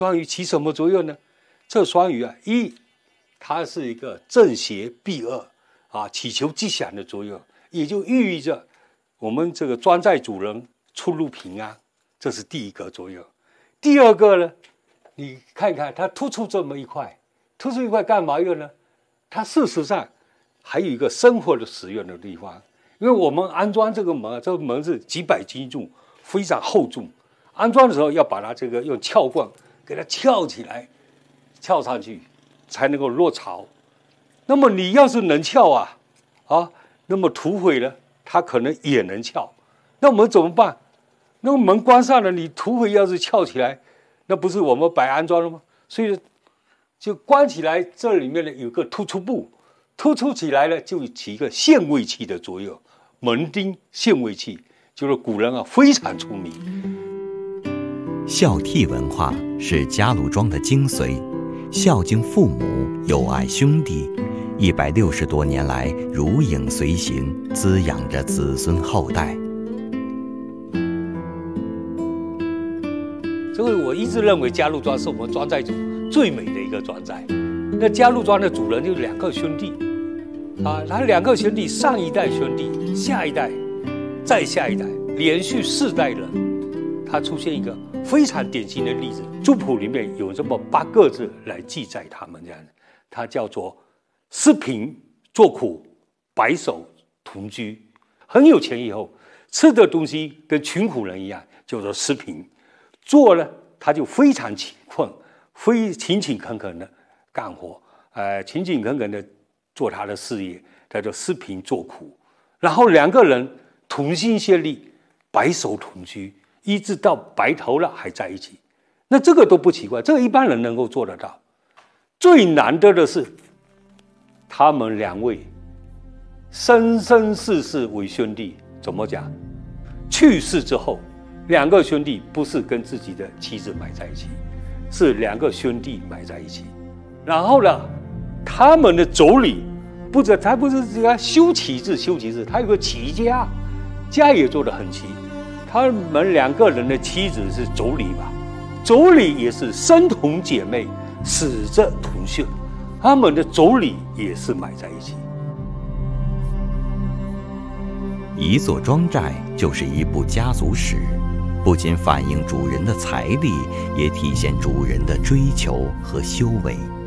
双鱼起什么作用呢？这双鱼啊，它是一个正邪避恶啊，祈求吉祥的作用，也就寓意着我们这个庄寨主人出入平安，这是第一个作用。第二个呢，你看看它突出这么一块，突出一块干嘛用呢？它事实上还有一个生活的使用的地方，因为我们安装这个门，这个门是几百斤重，非常厚重，安装的时候要把它这个用撬棍给它撬起来，撬上去才能够落槽。那么你要是能撬啊，那么土匪呢，他可能也能撬。那我们怎么办？那个门关上了，你土匪要是撬起来，那不是我们白安装了吗？所以就关起来，这里面呢有个突出部，突出起来呢就起一个限位器的作用。门钉限位器，就是古人啊非常出名。 孝悌文化是家鲁庄的精髓，孝敬父母，友爱兄弟，160多年来如影随形，滋养着子孙后代。 所以我一直认为嘉陆庄是我们庄寨主最美的一个庄寨。那嘉陆庄的主人就2个兄弟，他2个兄弟，上一代兄弟，下一代，再下一代，连续4代人，他出现一个非常典型的例子。族谱里面有这么8个字来记载他们这样的，它叫做施贫作苦，白首同居。很有钱以后，吃的东西跟穷苦人一样，叫做施贫。做呢，他就非常勤困，勤勤恳恳的干活，勤勤恳恳的做他的事业，叫做施贫作苦。然后2个人同心协力，白首同居，一直到白头了还在一起。那这个都不奇怪，这个一般人能够做得到。最难得的是，他们2位生生世世为兄弟。怎么讲？去世之后，2个兄弟不是跟自己的妻子埋在一起，是2个兄弟埋在一起。然后呢，他们的妯娌他不是这个修齐字，他有个齐家，家也做得很齐。他们2个人的妻子是妯娌吧，妯娌也是生同姐妹，死者同穴，他们的妯娌也是埋在一起。 一座庄寨就是一部家族史，不仅反映主人的财力，也体现主人的追求和修为。